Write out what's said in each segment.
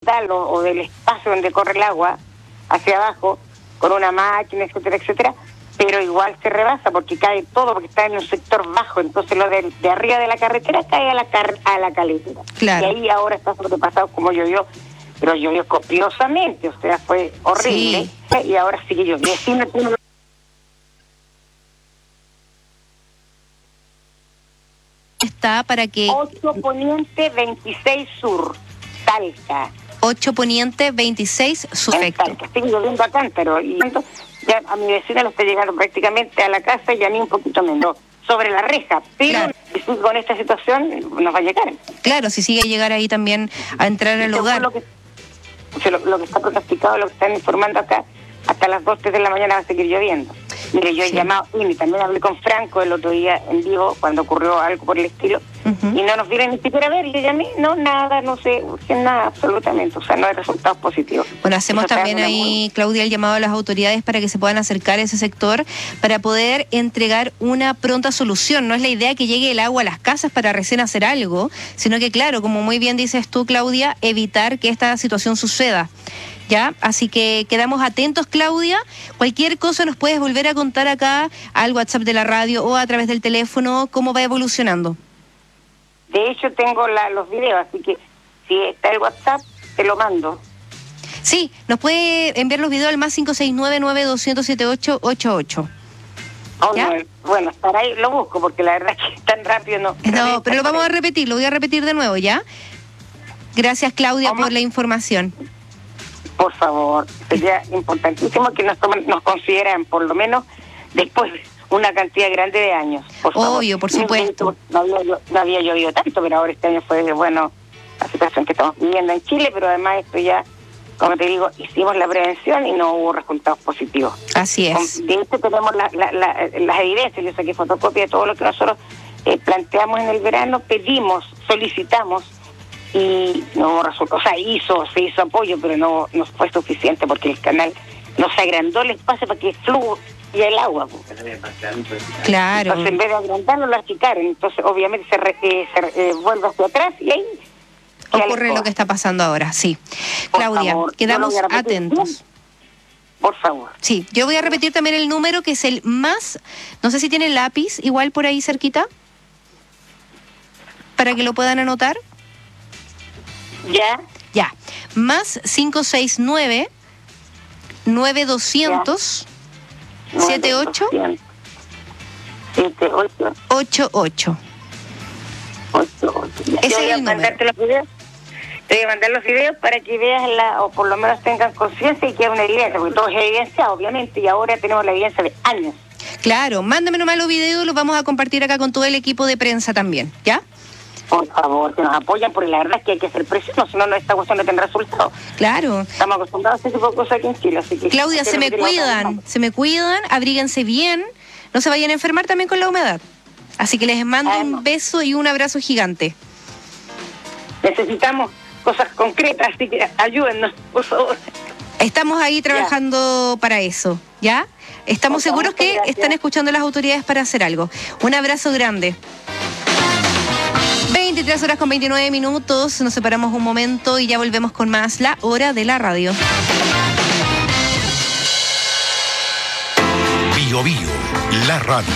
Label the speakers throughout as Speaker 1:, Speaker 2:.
Speaker 1: caudal o del espacio donde corre el agua hacia abajo, con una máquina, etcétera, etcétera, pero igual se rebasa porque cae todo, porque está en un sector bajo, entonces lo de arriba de la carretera cae a la caletera.
Speaker 2: Claro.
Speaker 1: Y ahí ahora está sobrepasado como llovió, pero llovió copiosamente, o sea, fue horrible, y ahora sigue lloviendo.
Speaker 2: Está para que...
Speaker 1: 8 Poniente 26 Sur, Talca.
Speaker 2: 8 Poniente 26 Sur.
Speaker 1: Talca, sigue lloviendo a cántaro, y ya a mi vecina le está llegando prácticamente a la casa y a mí un poquito menos, sobre la reja, pero
Speaker 2: claro,
Speaker 1: con esta situación nos va a llegar.
Speaker 2: Claro, si sigue a llegar ahí también a entrar al hogar.
Speaker 1: Lo que está pronosticado, lo que están informando acá, hasta las 2, 3 de la mañana va a seguir lloviendo. Mire, yo he llamado, y también hablé con Franco el otro día en vivo, cuando ocurrió algo por el estilo, y no nos vienen ni siquiera a ver, y yo llamé, no, nada, no sé, nada, absolutamente, o sea, no hay resultados positivos.
Speaker 2: Bueno, hacemos también ahí, Claudia, el llamado a las autoridades para que se puedan acercar a ese sector, para poder entregar una pronta solución. No es la idea que llegue el agua a las casas para recién hacer algo, sino que, claro, como muy bien dices tú, Claudia, evitar que esta situación suceda. ¿Ya? Así que quedamos atentos, Claudia. Cualquier cosa nos puedes volver a contar acá al WhatsApp de la radio o a través del teléfono, cómo va evolucionando.
Speaker 1: De hecho, tengo los videos, así que si está el WhatsApp, te lo mando.
Speaker 2: Sí, nos puede enviar los videos al más 569-9200-7888.
Speaker 1: Bueno, para ahí lo busco, porque la verdad es que tan rápido no.
Speaker 2: No, pero lo vamos a repetir, lo voy a repetir de nuevo, ¿ya? Gracias, Claudia, por la información.
Speaker 1: Por favor, sería importantísimo que nos consideran, por lo menos, después de una cantidad grande de años.
Speaker 2: Obvio, por supuesto.
Speaker 1: No había llovido tanto, pero ahora este año fue, bueno, la situación que estamos viviendo en Chile, pero además esto ya, como te digo, hicimos la prevención y no hubo resultados positivos.
Speaker 2: Así es.
Speaker 1: De hecho, tenemos las evidencias, yo saqué fotocopia de todo lo que nosotros planteamos en el verano, pedimos, solicitamos, y no resultó, o sea, se hizo apoyo, pero no fue suficiente porque el canal no se agrandó el espacio para que fluya el agua.
Speaker 2: Claro.
Speaker 1: Entonces, en vez de agrandarlo, lo achicaron, entonces obviamente se vuelve hacia atrás y ahí
Speaker 2: ocurre lo que está pasando ahora, sí. Claudia, quedamos atentos.
Speaker 1: Por favor.
Speaker 2: Sí, yo voy a repetir también el número, que es el más, no sé si tiene lápiz, igual por ahí cerquita, para que lo puedan anotar. Ya, más 569-9200 7888. Ese es el número.
Speaker 1: Te voy a mandar los videos para que veas o por lo menos tengan conciencia y que haya una evidencia, porque todo es evidencia, obviamente, y ahora tenemos la evidencia de años.
Speaker 2: Claro, mándame nomás los videos, los vamos a compartir acá con todo el equipo de prensa también, ¿ya?
Speaker 1: Por favor, que nos apoyan, porque la verdad es que hay que ser precisos, si no, esta cuestión no tendrá resultados.
Speaker 2: Claro.
Speaker 1: Estamos acostumbrados a ese tipo de cosas aquí en Chile, así que...
Speaker 2: Claudia, se me cuidan, abríguense bien, no se vayan a enfermar también con la humedad. Así que les mando un beso y un abrazo gigante.
Speaker 1: Necesitamos cosas concretas, así que ayúdennos, por favor.
Speaker 2: Estamos ahí trabajando para eso, ¿ya? Estamos seguros que están escuchando las autoridades para hacer algo. Un abrazo grande. 23 horas con 29 minutos, nos separamos un momento y ya volvemos con más La Hora de la Radio.
Speaker 3: Bio Bio, la radio.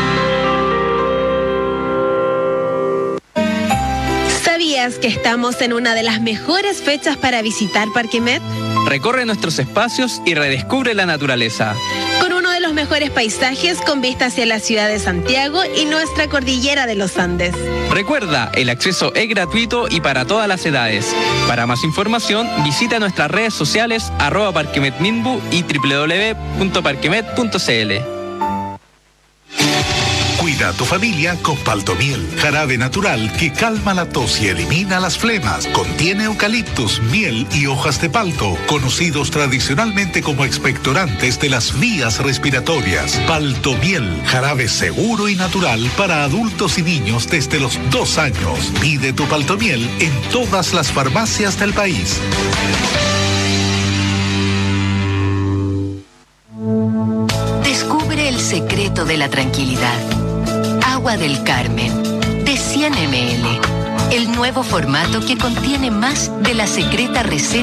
Speaker 4: ¿Sabías que estamos en una de las mejores fechas para visitar Parque Met?
Speaker 5: Recorre nuestros espacios y redescubre la naturaleza.
Speaker 4: Con uno de los mejores paisajes con vista hacia la ciudad de Santiago y nuestra cordillera de los Andes.
Speaker 5: Recuerda, el acceso es gratuito y para todas las edades. Para más información, visita nuestras redes sociales @parquemetminbu y www.parquemet.cl.
Speaker 3: Cuida a tu familia con Paltomiel, jarabe natural que calma la tos y elimina las flemas. Contiene eucaliptus, miel y hojas de palto, conocidos tradicionalmente como expectorantes de las vías respiratorias. Paltomiel, jarabe seguro y natural para adultos y niños desde los 2 años. Pide tu Paltomiel en todas las farmacias del país.
Speaker 6: Descubre el secreto de la tranquilidad. Agua del Carmen, de 100 ml. El nuevo formato que contiene más de la secreta receta